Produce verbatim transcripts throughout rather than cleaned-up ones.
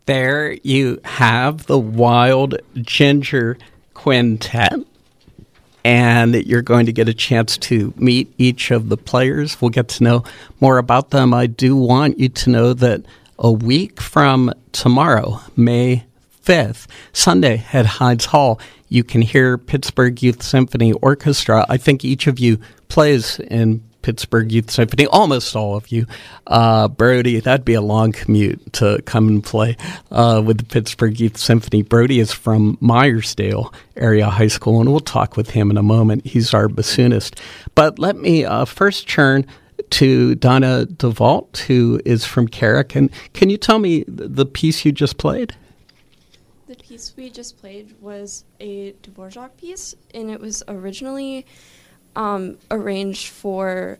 There you have the Wild Ginger Quintet, and you're going to get a chance to meet each of the players. We'll get to know more about them. I do want you to know that a week from tomorrow, May fifth, Sunday at Hides Hall, you can hear Pittsburgh Youth Symphony Orchestra. I think each of you plays in Pittsburgh Youth Symphony, almost all of you. Uh, Brody, that'd be a long commute to come and play uh, with the Pittsburgh Youth Symphony. Brody is from Myersdale Area High School, and we'll talk with him in a moment. He's our bassoonist. But let me uh, first turn to Donna DeVault, who is from Carrick. And can you tell me the piece you just played? The piece we just played was a Dvorak piece, and it was originally um, arranged for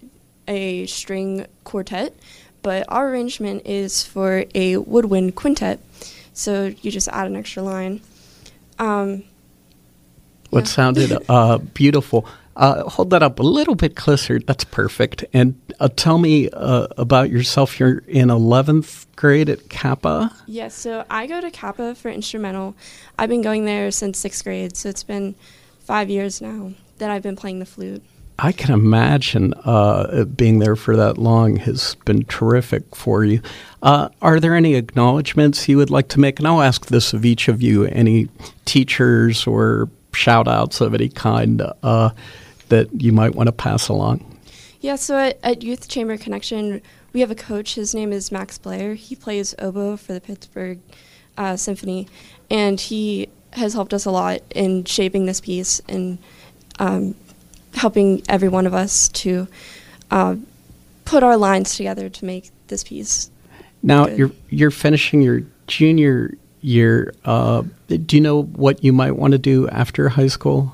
a string quartet, but our arrangement is for a woodwind quintet, so you just add an extra line. Um, what yeah. sounded uh, beautiful. Uh, hold that up a little bit closer. That's perfect. And uh, tell me uh, about yourself. You're in eleventh grade at Kappa? Yes, so I go to Kappa for instrumental. I've been going there since sixth grade, so it's been five years now that I've been playing the flute. I can imagine uh, being there for that long has been terrific for you. Uh, are there any acknowledgments you would like to make? And I'll ask this of each of you, any teachers or shout-outs of any kind uh, that you might want to pass along? Yeah, so at, at Youth Chamber Connection, we have a coach. His name is Max Blair. He plays oboe for the Pittsburgh uh, Symphony, and he has helped us a lot in shaping this piece and um, helping every one of us to uh, put our lines together to make this piece. Now, good. you're you're finishing your junior year. Uh, do you know what you might want to do after high school?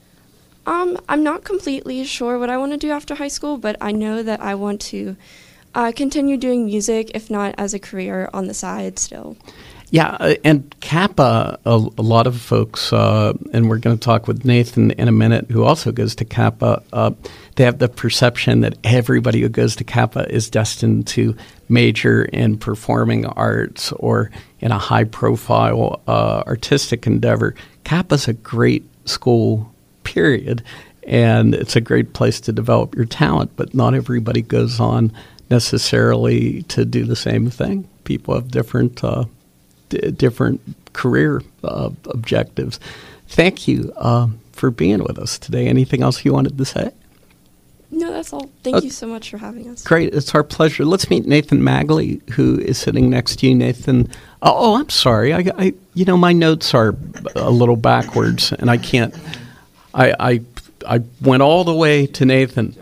Um, I'm not completely sure what I want to do after high school, but I know that I want to uh, continue doing music, if not as a career on the side still. Yeah, uh, and Kappa, a, a lot of folks, uh, and we're going to talk with Nathan in a minute, who also goes to Kappa, uh, they have the perception that everybody who goes to Kappa is destined to major in performing arts or in a high-profile uh, artistic endeavor. Kappa's a great school, period, and it's a great place to develop your talent, but not everybody goes on necessarily to do the same thing. People have different uh, d- different career uh, objectives. Thank you uh, for being with us today. Anything else you wanted to say? No, that's all. Thank uh, you so much for having us. Great. It's our pleasure. Let's meet Nathan Magley, who is sitting next to you. Nathan, oh, oh I'm sorry. I, I, you know, my notes are a little backwards, and I can't, I, I, I went all the way to Nathan,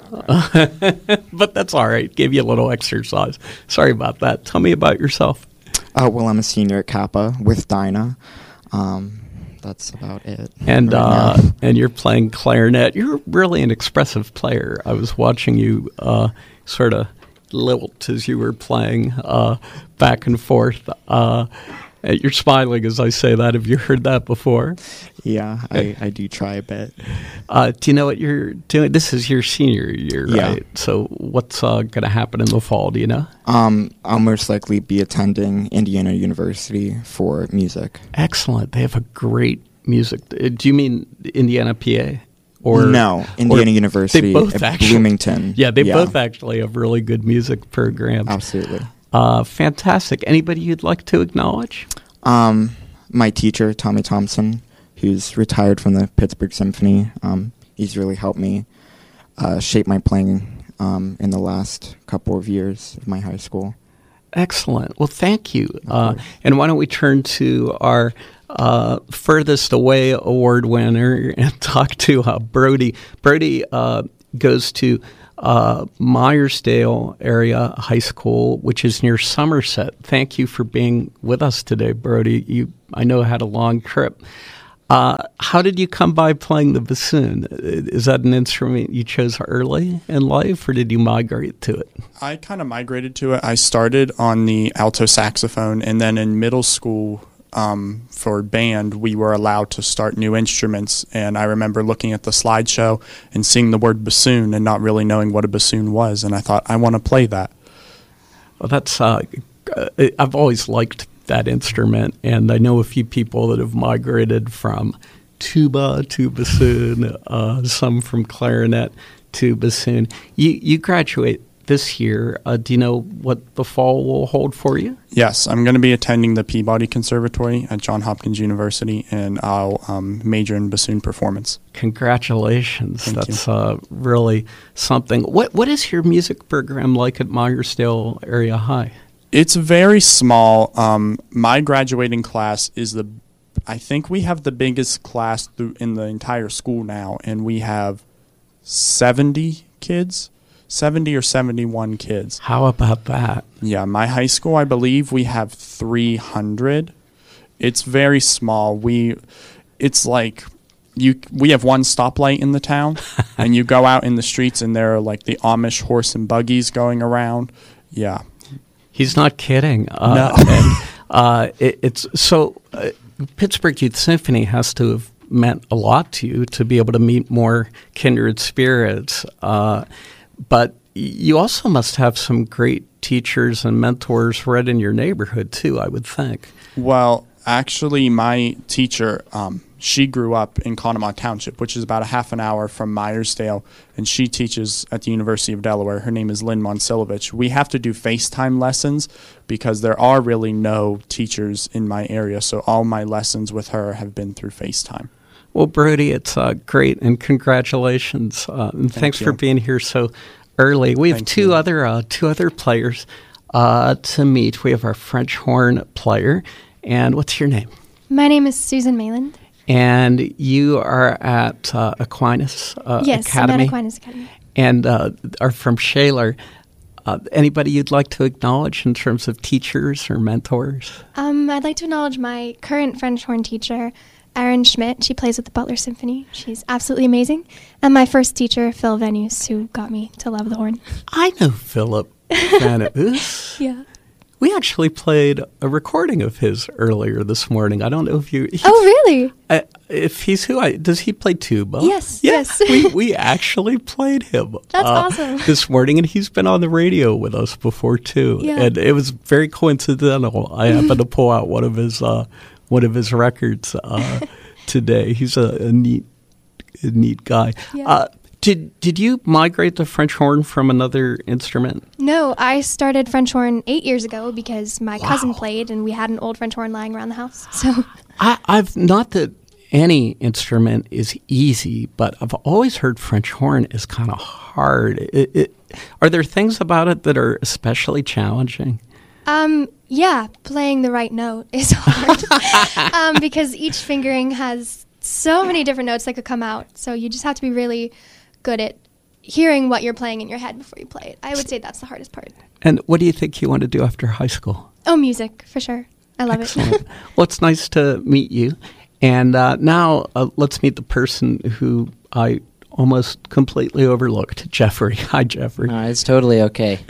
but that's all right. Gave you a little exercise. Sorry about that. Tell me about yourself. Uh, well, I'm a senior at Kappa with Dinah. Um, that's about it. And right uh, now. and you're playing clarinet. You're really an expressive player. I was watching you uh, sort of lilt as you were playing uh, back and forth. Uh, you're smiling as I say that. Have you heard that before? Yeah, I, I do try a bit. Uh, do you know what you're doing? This is your senior year, Yeah. right? So what's uh, going to happen in the fall? Do you know? Um, I'll most likely be attending Indiana University for music. Excellent. They have a great music. uh, Do you mean Indiana, P A? Or no, Indiana or University they both at actually, Bloomington. Yeah, they yeah. both actually have really good music programs. Absolutely. Uh, fantastic. Anybody you'd like to acknowledge? Um, my teacher, Tommy Thompson, who's retired from the Pittsburgh Symphony. Um, he's really helped me uh, shape my playing um, in the last couple of years of my high school. Excellent. Well, thank you. Uh, and why don't we turn to our uh, furthest away award winner and talk to uh, Brody. Brody uh, goes to uh, Myersdale Area High School, which is near Somerset. Thank you for being with us today, Brody. You, I know, had a long trip. Uh, how did you come by playing the bassoon? Is that an instrument you chose early in life, or did you migrate to it? I kind of migrated to it. I started on the alto saxophone, and then in middle school um, for band, we were allowed to start new instruments. And I remember looking at the slideshow and seeing the word bassoon and not really knowing what a bassoon was. And I thought, I want to play that. Well, that's uh, I've always liked that instrument, and I know a few people that have migrated from tuba to bassoon, uh, some from clarinet to bassoon. You, you graduate this year. Uh, do you know what the fall will hold for you? Yes, I'm going to be attending the Peabody Conservatory at Johns Hopkins University, and I'll um, major in bassoon performance. Congratulations. Thank That's you. Uh, really something. What What is your music program like at Myersdale Area High? It's very small. Um, my graduating class is the, I think we have the biggest class through in the entire school now, and we have seventy kids. seventy or seventy-one kids. How about that? Yeah, my high school, I believe we have three hundred. It's very small. We, it's like you. We have one stoplight in the town, and you go out in the streets, and there are like the Amish horse and buggies going around. Yeah, he's not kidding. Uh, no, and, uh, it, it's so. Uh, Pittsburgh Youth Symphony has to have meant a lot to you to be able to meet more kindred spirits. Uh, But you also must have some great teachers and mentors right in your neighborhood, too, I would think. Well, actually, my teacher, um, she grew up in Conemaugh Township, which is about a half an hour from Myersdale, and she teaches at the University of Delaware. Her name is Lynn Monsilovich. We have to do FaceTime lessons because there are really no teachers in my area, so all my lessons with her have been through FaceTime. Well, Brody, it's uh, great, and congratulations, uh, and Thank thanks you. for being here so early. We have Thank two you. other uh, two other players uh, to meet. We have our French horn player, and what's your name? My name is Susan Mayland. And you are at uh, Aquinas uh, yes, Academy. I'm at Aquinas Academy. And uh, are from Shaler. Uh, anybody you'd like to acknowledge in terms of teachers or mentors? Um, I'd like to acknowledge my current French horn teacher, Erin Schmidt. She plays with the Butler Symphony. She's absolutely amazing. And my first teacher, Phil Venus, who got me to love the horn. I know Philip Venus. Yeah. We actually played a recording of his earlier this morning. I don't know if you... he- Oh, really? uh, if he's who I... Does he play tuba? Yes, Yeah, yes. we, we actually played him. That's uh, awesome. This morning, and he's been on the radio with us before, too. Yeah. And it was very coincidental. I happened to pull out one of his... Uh, one of his records uh, today. He's a, a neat, a neat guy. Yeah. Uh, did did you migrate to French horn from another instrument? No, I started French horn eight years ago because my cousin Wow. played, and we had an old French horn lying around the house. So, I, I've not that any instrument is easy, but I've always heard French horn is kind of hard. It, it, are there things about it that are especially challenging? um, yeah, playing the right note is hard um, because each fingering has so many different notes that could come out. So you just have to be really good at hearing what you're playing in your head before you play it. I would say that's the hardest part. And what do you think you want to do after high school? Oh, music, for sure. I love Excellent. it. Well, it's nice to meet you. And uh, now uh, let's meet the person who I almost completely overlooked, Jeffrey. Hi, Jeffrey. No, it's totally okay.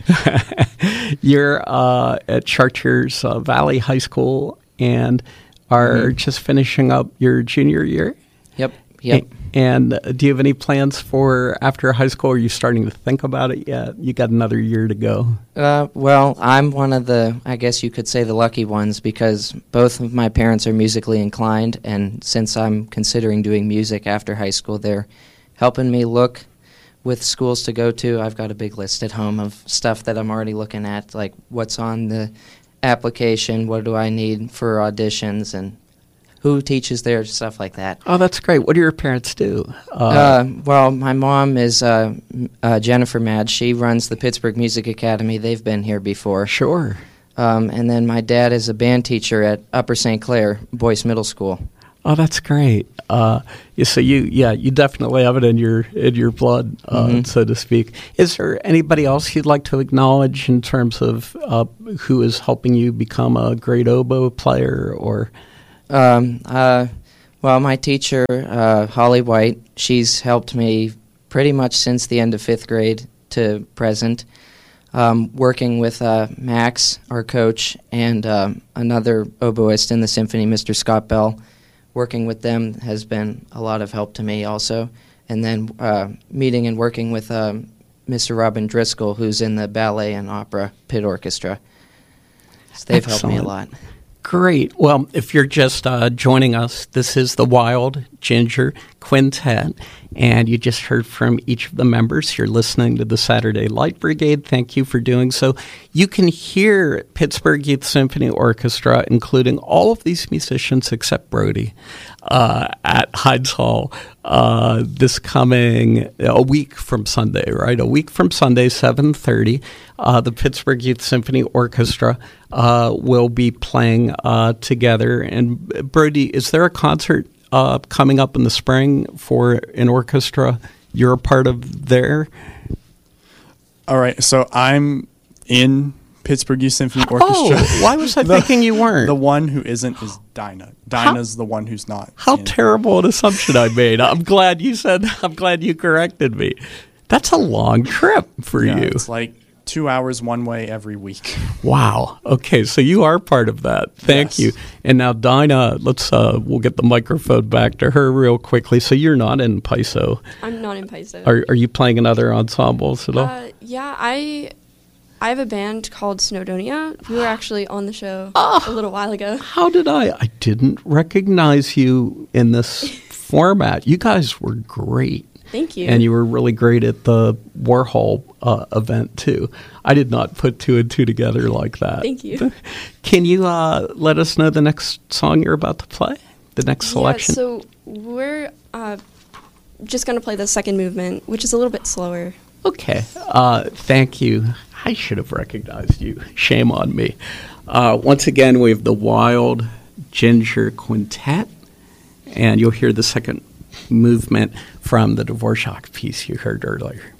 You're uh, at Chartiers uh, Valley High School and are Mhm. just finishing up your junior year. Yep, yep. A- and uh, do you have any plans for after high school? Are you starting to think about it yet? You got another year to go. Uh, well, I'm one of the, I guess you could say, the lucky ones because both of my parents are musically inclined, and since I'm considering doing music after high school, they're helping me look with schools to go to. I've got a big list at home of stuff that I'm already looking at, like what's on the application, what do I need for auditions, and who teaches there, stuff like that. Oh, that's great. What do your parents do? Uh, well, my mom is uh, m- uh, Jennifer Madge. She runs the Pittsburgh Music Academy. They've been here before. Sure. Um, and then my dad is a band teacher at Upper Saint Clair Boyce Middle School. Oh, that's great. Uh, yeah, so you, yeah, you definitely have it in your in your blood, uh, Mhm. so to speak. Is there anybody else you'd like to acknowledge in terms of uh, who is helping you become a great oboe player? Or Um, uh, well, my teacher, uh, Holly White, she's helped me pretty much since the end of fifth grade to present. Um, working with uh, Max, our coach, and um, another oboist in the symphony, Mister Scott Bell. Working with them has been a lot of help to me also. And then uh, meeting and working with um, Mister Robin Driscoll, who's in the ballet and opera pit orchestra. So they've helped me a Excellent. lot. Great. Well, if you're just uh, joining us, this is the Wild Ginger Quintet, and you just heard from each of the members. You're listening to the Saturday Light Brigade. Thank you for doing so. You can hear Pittsburgh Youth Symphony Orchestra, including all of these musicians except Brody, uh, at Hides Hall uh, this coming a week from Sunday, right? A week from Sunday, seven thirty. Uh, the Pittsburgh Youth Symphony Orchestra uh, will be playing uh, together. And Brody, is there a concert uh, coming up in the spring for an orchestra you're a part of there? All right, so I'm in Pittsburgh Youth Symphony Orchestra. Oh, why was I the, thinking you weren't? The one who isn't is Dinah. Dinah's how, the one who's not. How in. terrible an assumption I made. I'm glad you said, I'm glad you corrected me. That's a long trip for yeah, you. It's like two hours one way every week. Wow. Okay, so you are part of that. Thank yes. you. And now Dinah, let's uh, we'll get the microphone back to her real quickly. So you're not in P I S O. I'm not in P I S O. Are are you playing in other ensembles at all? Uh, yeah, I I have a band called Snowdonia. We were actually on the show oh, a little while ago. How did I? I didn't recognize you in this format. You guys were great. Thank you. And you were really great at the Warhol uh, event, too. I did not put two and two together like that. Thank you. Can you uh, let us know the next song you're about to play? The next selection? Yeah, so we're uh, just going to play the second movement, which is a little bit slower. Okay. Uh, thank you. I should have recognized you. Shame on me. Uh, once again, we have the Wild Ginger Quintet, and you'll hear the second movement from the Dvorak piece you heard earlier.